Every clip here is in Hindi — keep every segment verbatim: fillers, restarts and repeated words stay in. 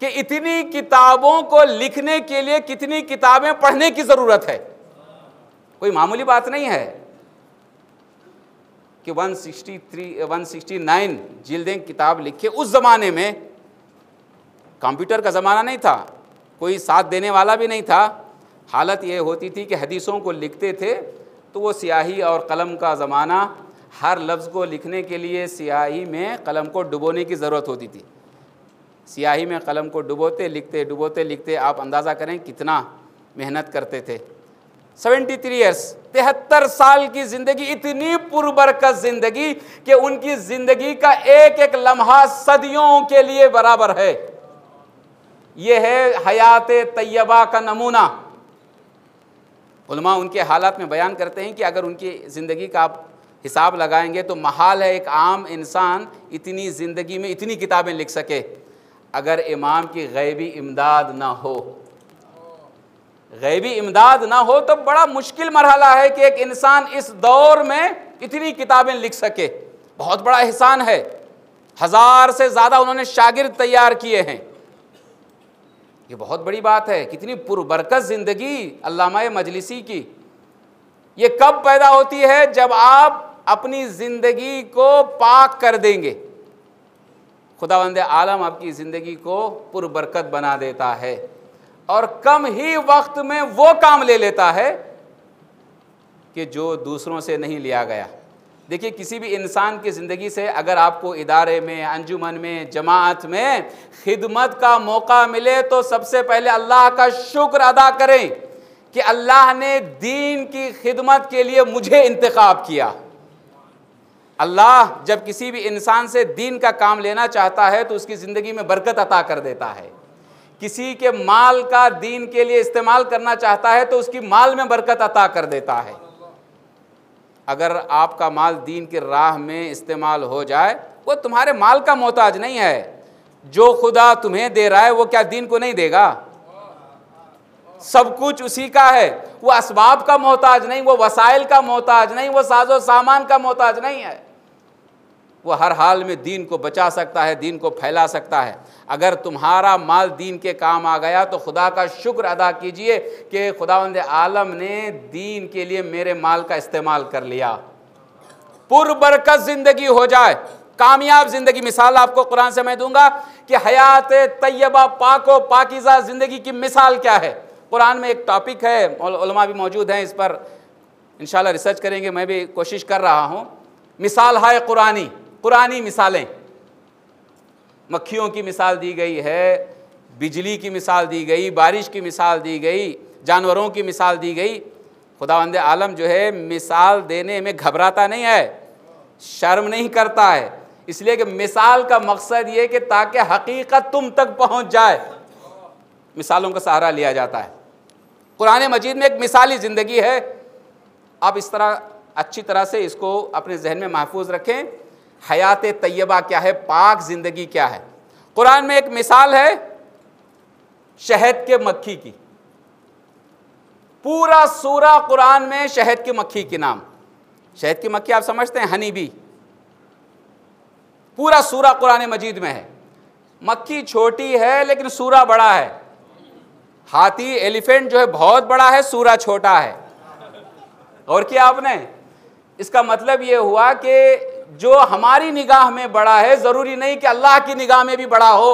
कि इतनी किताबों को लिखने के लिए कितनी किताबें पढ़ने की ज़रूरत है। कोई मामूली बात नहीं है कि एक सौ तिरसठ एक सौ उनहत्तर जिल्दें किताब लिखे। उस ज़माने में कंप्यूटर का ज़माना नहीं था, कोई साथ देने वाला भी नहीं था। हालत ये होती थी कि हदीसों को लिखते थे तो वो स्याही और कलम का ज़माना, हर लफ्ज़ को लिखने के लिए स्याही में कलम को डुबोने की ज़रूरत होती थी। स्याही में कलम को डुबोते लिखते डुबोते लिखते आप अंदाज़ा करें कितना मेहनत करते थे। तिहत्तर ईयर्स, तिहत्तर साल की ज़िंदगी, इतनी पुरबरकत ज़िंदगी कि उनकी ज़िंदगी का एक एक लम्हा सदियों के लिए बराबर है। ये है हयात तैयबा का नमूना। उलमा उनके हालात में बयान करते हैं कि अगर उनकी ज़िंदगी का आप हिसाब लगाएंगे तो महाल है एक आम इंसान इतनी ज़िंदगी में इतनी किताबें लिख सके अगर इमाम की गैबी इमदाद ना हो। गैबी इमदाद ना हो तो बड़ा मुश्किल मरहला है कि एक इंसान इस दौर में इतनी किताबें लिख सके। बहुत बड़ा एहसान है। हज़ार से ज़्यादा उन्होंने शागिर्द तैयार किए हैं। ये बहुत बड़ी बात है। कितनी पुरबरकत ज़िंदगी अल्लामा मजलिसी की। ये कब पैदा होती है? जब आप अपनी ज़िंदगी को पाक कर देंगे। खुदावंद आलम आपकी ज़िंदगी को पुरबरकत बना देता है और कम ही वक्त में वो काम ले लेता है कि जो दूसरों से नहीं लिया गया। देखिए, किसी भी इंसान की ज़िंदगी से अगर आपको इदारे में, अंजुमन में, जमात में खिदमत का मौका मिले तो सबसे पहले अल्लाह का शुक्र अदा करें कि अल्लाह ने दीन की खिदमत के लिए मुझे इंतखाब किया। अल्लाह जब किसी भी इंसान से दीन का काम लेना चाहता है तो उसकी ज़िंदगी में बरकत अता कर देता है। किसी के माल का दीन के लिए इस्तेमाल करना चाहता है तो उसकी माल में बरकत अता कर देता है। अगर आपका माल दीन की राह में इस्तेमाल हो जाए, वो तुम्हारे माल का मोहताज नहीं है। जो खुदा तुम्हें दे रहा है वो क्या दीन को नहीं देगा? सब कुछ उसी का है। वो असबाब का मोहताज नहीं, वो वसाइल का मोहताज नहीं, वो साजो सामान का मोहताज नहीं है। वो हर हाल में दीन को बचा सकता है, दीन को फैला सकता है। अगर तुम्हारा माल दीन के काम आ गया तो खुदा का शुक्र अदा कीजिए कि खुदावंद आलम ने दीन के लिए मेरे माल का इस्तेमाल कर लिया। पुरबरकत ज़िंदगी हो जाए, कामयाब ज़िंदगी। मिसाल आपको कुरान से मैं दूंगा कि हयात तैयबा, पाको पाकीज़ा ज़िंदगी की मिसाल क्या है। कुरान में एक टॉपिक है, उलमा भी मौजूद हैं, इस पर इंशाल्लाह रिसर्च करेंगे। मैं भी कोशिश कर रहा हूँ। मिसाल है कुरानी, कुरानी मिसालें। मक्खियों की मिसाल दी गई है, बिजली की मिसाल दी गई, बारिश की मिसाल दी गई, जानवरों की मिसाल दी गई। खुदावंद आलम जो है मिसाल देने में घबराता नहीं है, शर्म नहीं करता है। इसलिए कि मिसाल का मकसद ये कि ताकि हकीकत तुम तक पहुंच जाए, मिसालों का सहारा लिया जाता है। कुरान मजीद में एक मिसाली ज़िंदगी है। आप इस तरह अच्छी तरह से इसको अपने जहन में महफूज रखें। हयात तैयबा क्या है, पाक ज़िंदगी क्या है। कुरान में एक मिसाल है शहद के मक्खी की। पूरा सूरा कुरान में शहद की मक्खी के नाम। शहद की मक्खी आप समझते हैं, हनी बी। पूरा सूरा कुरान मजीद में है। मक्खी छोटी है लेकिन सूरा बड़ा है। हाथी, एलिफेंट जो है बहुत बड़ा है, सूरा छोटा है। और क्या आपने, इसका मतलब यह हुआ कि जो हमारी निगाह में बड़ा है जरूरी नहीं कि अल्लाह की निगाह में भी बड़ा हो।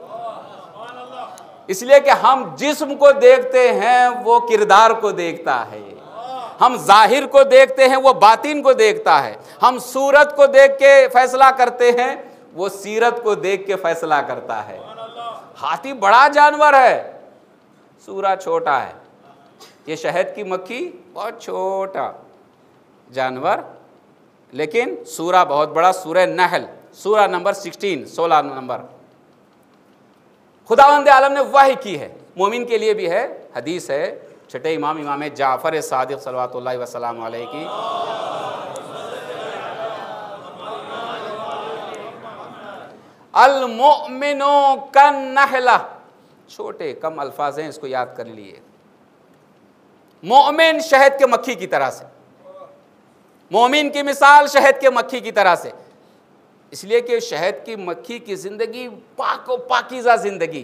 इसलिए कि हम जिस्म को देखते हैं वो किरदार को देखता है, हम जाहिर को देखते हैं वो बातिन को देखता है, हम सूरत को देख के फैसला करते हैं वो सीरत को देख के फैसला करता है। हाथी बड़ा जानवर है, सूरा छोटा है। ये शहद की मक्खी बहुत छोटा जानवर, लेकिन सूरा बहुत बड़ा। सूरह नहल, सूरा नंबर सोलह, सोलह नंबर। खुदावंद आलम ने वही की है, मोमिन के लिए भी है। हदीस है छठे इमाम इमाम जाफर सादिक सल्लल्लाहु वसल्लम अलैहि की, अल मुमिनो कन नहला। छोटे कम अल्फाज हैं, इसको याद कर लिए। मोमिन शहद के मक्खी की तरह से, मोमिन की मिसाल शहद के मक्खी की तरह से। इसलिए कि शहद की मक्खी की जिंदगी पाक व पाकीज़ा जिंदगी।